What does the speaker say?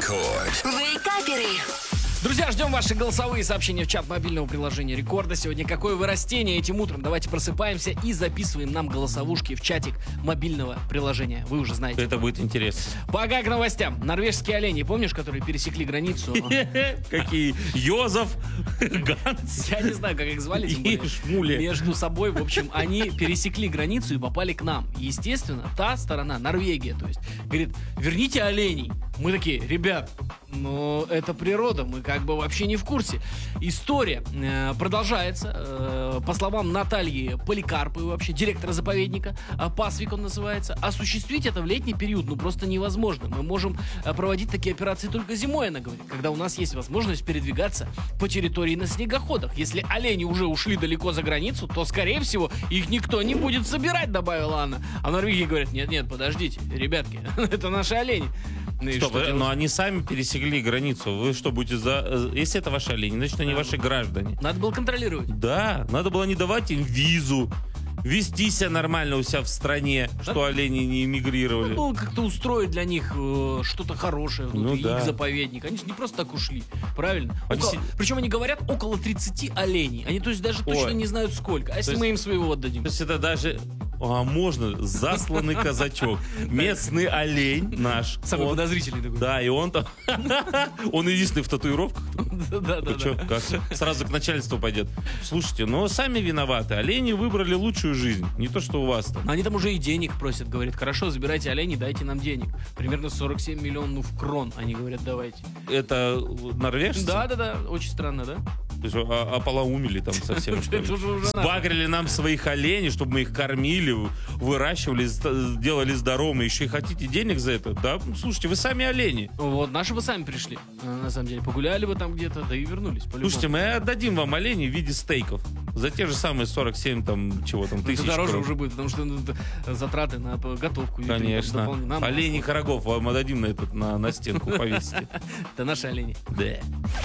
Рекорд. Вейкаперы. Друзья, ждем ваши голосовые сообщения в чат мобильного приложения Рекорда. Сегодня какое вы растение этим утром? Давайте просыпаемся и записываем нам голосовушки в чатик мобильного приложения. Вы уже знаете. Это будет интересно. Пока к новостям. Норвежские олени, помнишь, которые пересекли границу? Какие? Йозеф, Ганс Я не знаю, как их звали, тем и более, Шмули. между собой. В общем, они пересекли границу и попали к нам. Естественно, та сторона, Норвегия, то есть, говорит, верните оленей. Мы такие, ребят, но это природа, мы как бы вообще не в курсе. История продолжается. По словам Натальи Поликарповой, вообще директора заповедника, Пасвик он называется, осуществить это в летний период просто невозможно. Мы можем проводить такие операции только зимой, она говорит, когда у нас есть возможность передвигаться по территории на снегоходах. Если олени уже ушли далеко за границу, то, скорее всего, их никто не будет собирать, добавила она. А в Норвегии говорят, нет, подождите, ребятки, это наши олени. Ну и Стоп, что делать? но они сами пересекли границу. Вы что, будете за... Если это ваши олени, значит, они ваши граждане. Надо было контролировать. Да, надо было не давать им визу, вести себя нормально у себя в стране, что олени не эмигрировали. Надо было как-то устроить для них что-то хорошее внутри Ну да. их заповедника. Они же не просто так ушли, правильно? Они Причем они говорят около 30 оленей. Они то есть даже точно Ой. не знают сколько. А если есть- мы им своего отдадим? То есть это даже... можно, засланный казачок. Местный олень наш. Самый Он- подозрительный такой. Да, и он там... Он единственный в татуировках. Да. Вы чё, как? Сразу к начальству пойдет. Слушайте, но сами виноваты. Олени выбрали лучшую жизнь. Не то, что у вас там. Они там уже и денег просят, говорят, хорошо, забирайте оленей, дайте нам денег. Примерно 47 миллионов крон, они говорят, давайте. Это норвежцы? Да, очень странно, да? То есть ополоумели там совсем, что ли? Это уже надо. Сбагрили нам своих оленей, чтобы мы их кормили, выращивали, делали здоровыми. Еще и хотите денег за это? Да, слушайте, вы сами олени. Вот, наши бы сами пришли, на самом деле. Погуляли бы там где-то, да и вернулись. по-любому. Слушайте, мы отдадим вам оленей в виде стейков. За те же самые 47 там, чего там, Это тысяч. дороже крон. уже будет, потому что это затраты на готовку. еды, Конечно. дополнительно. Нам Оленей рогов вам отдадим на стенку повесить. Это наши олени. Да.